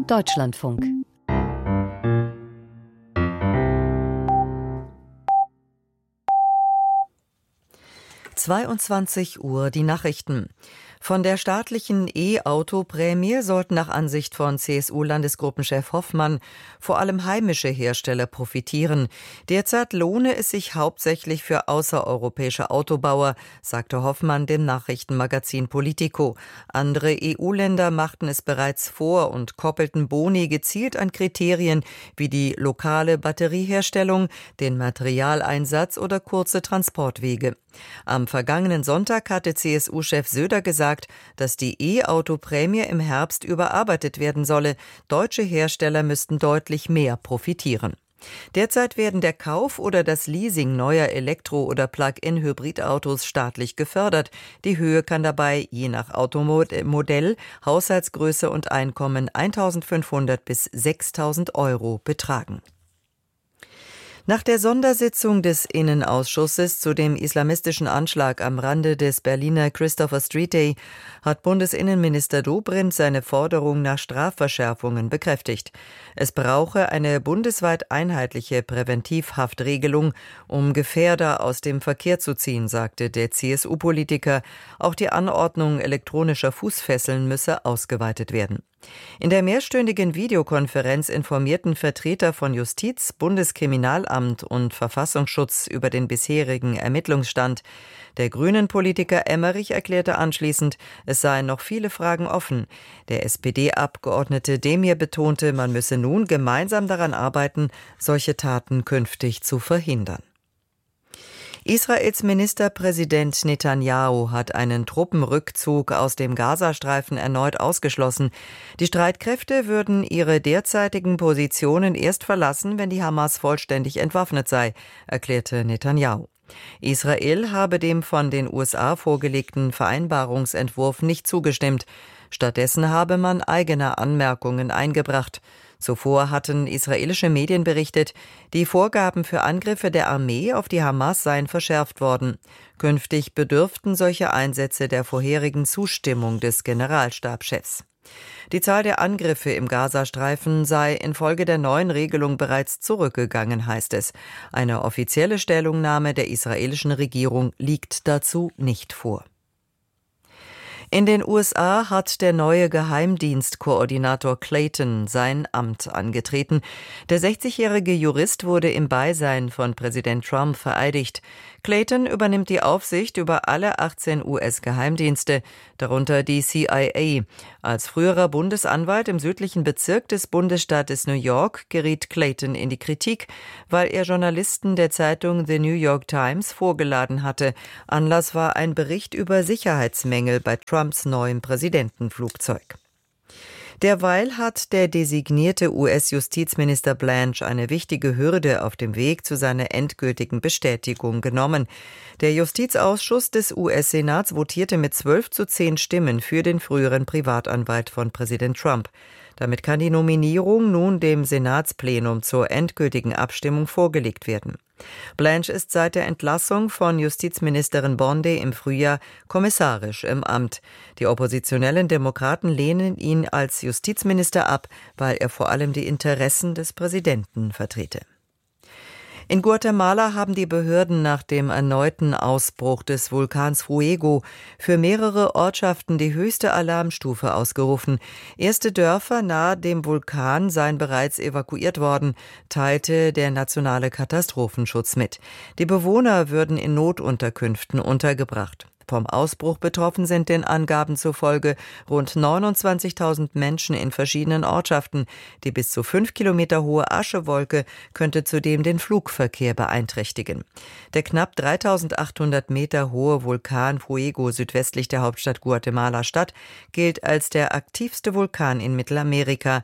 Deutschlandfunk. (22 Uhr) die Nachrichten. Von der staatlichen E-Auto-Prämie sollten nach Ansicht von CSU-Landesgruppenchef Hoffmann vor allem heimische Hersteller profitieren. Derzeit lohne es sich hauptsächlich für außereuropäische Autobauer, sagte Hoffmann dem Nachrichtenmagazin Politico. Andere EU-Länder machten es bereits vor und koppelten Boni gezielt an Kriterien wie die lokale Batterieherstellung, den Materialeinsatz oder kurze Transportwege. Am vergangenen Sonntag hatte CSU-Chef Söder gesagt, dass die E-Auto-Prämie im Herbst überarbeitet werden solle. Deutsche Hersteller müssten deutlich mehr profitieren. Derzeit werden der Kauf oder das Leasing neuer Elektro- oder Plug-in-Hybridautos staatlich gefördert. Die Höhe kann dabei je nach Automodell, Haushaltsgröße und Einkommen 1.500 bis 6.000 Euro betragen. Nach der Sondersitzung des Innenausschusses zu dem islamistischen Anschlag am Rande des Berliner Christopher Street Day hat Bundesinnenminister Dobrindt seine Forderung nach Strafverschärfungen bekräftigt. Es brauche eine bundesweit einheitliche Präventivhaftregelung, um Gefährder aus dem Verkehr zu ziehen, sagte der CSU-Politiker. Auch die Anordnung elektronischer Fußfesseln müsse ausgeweitet werden. In der mehrstündigen Videokonferenz informierten Vertreter von Justiz, Bundeskriminalamt und Verfassungsschutz über den bisherigen Ermittlungsstand. Der Grünen-Politiker Emmerich erklärte anschließend, es seien noch viele Fragen offen. Der SPD-Abgeordnete Demir betonte, man müsse nun gemeinsam daran arbeiten, solche Taten künftig zu verhindern. Israels Ministerpräsident Netanyahu hat einen Truppenrückzug aus dem Gazastreifen erneut ausgeschlossen. Die Streitkräfte würden ihre derzeitigen Positionen erst verlassen, wenn die Hamas vollständig entwaffnet sei, erklärte Netanyahu. Israel habe dem von den USA vorgelegten Vereinbarungsentwurf nicht zugestimmt. Stattdessen habe man eigene Anmerkungen eingebracht. Zuvor hatten israelische Medien berichtet, die Vorgaben für Angriffe der Armee auf die Hamas seien verschärft worden. Künftig bedürften solche Einsätze der vorherigen Zustimmung des Generalstabschefs. Die Zahl der Angriffe im Gazastreifen sei infolge der neuen Regelung bereits zurückgegangen, heißt es. Eine offizielle Stellungnahme der israelischen Regierung liegt dazu nicht vor. In den USA hat der neue Geheimdienstkoordinator Clayton sein Amt angetreten. Der 60-jährige Jurist wurde im Beisein von Präsident Trump vereidigt. Clayton übernimmt die Aufsicht über alle 18 US-Geheimdienste, darunter die CIA. Als früherer Bundesanwalt im südlichen Bezirk des Bundesstaates New York geriet Clayton in die Kritik, weil er Journalisten der Zeitung The New York Times vorgeladen hatte. Anlass war ein Bericht über Sicherheitsmängel bei Trumps neuem Präsidentenflugzeug. Derweil hat der designierte US-Justizminister Blanche eine wichtige Hürde auf dem Weg zu seiner endgültigen Bestätigung genommen. Der Justizausschuss des US-Senats votierte mit 12:10 Stimmen für den früheren Privatanwalt von Präsident Trump. Damit kann die Nominierung nun dem Senatsplenum zur endgültigen Abstimmung vorgelegt werden. Blanche ist seit der Entlassung von Justizministerin Bondi im Frühjahr kommissarisch im Amt. Die oppositionellen Demokraten lehnen ihn als Justizminister ab, weil er vor allem die Interessen des Präsidenten vertrete. In Guatemala haben die Behörden nach dem erneuten Ausbruch des Vulkans Fuego für mehrere Ortschaften die höchste Alarmstufe ausgerufen. Erste Dörfer nahe dem Vulkan seien bereits evakuiert worden, teilte der nationale Katastrophenschutz mit. Die Bewohner würden in Notunterkünften untergebracht. Vom Ausbruch betroffen sind den Angaben zufolge rund 29.000 Menschen in verschiedenen Ortschaften. Die bis zu 5 Kilometer hohe Aschewolke könnte zudem den Flugverkehr beeinträchtigen. Der knapp 3.800 Meter hohe Vulkan Fuego südwestlich der Hauptstadt Guatemala-Stadt gilt als der aktivste Vulkan in Mittelamerika.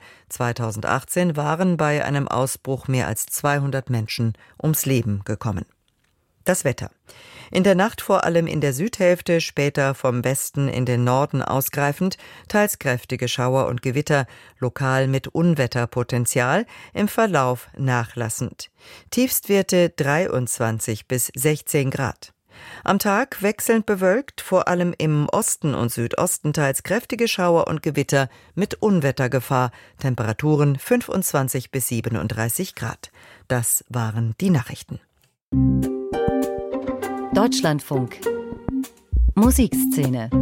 2018 waren bei einem Ausbruch mehr als 200 Menschen ums Leben gekommen. Das Wetter. In der Nacht vor allem in der Südhälfte, später vom Westen in den Norden ausgreifend, teils kräftige Schauer und Gewitter, lokal mit Unwetterpotenzial, im Verlauf nachlassend. Tiefstwerte 23 bis 16 Grad. Am Tag wechselnd bewölkt, vor allem im Osten und Südosten teils kräftige Schauer und Gewitter mit Unwettergefahr. Temperaturen 25 bis 37 Grad. Das waren die Nachrichten. Deutschlandfunk. Musikszene.